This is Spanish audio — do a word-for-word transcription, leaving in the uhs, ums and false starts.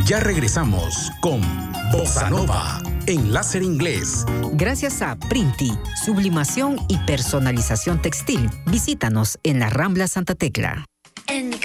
Ya regresamos con Bossa Nova en Láser Inglés. Gracias a Printi, sublimación y personalización textil. Visítanos en la Rambla Santa Tecla. En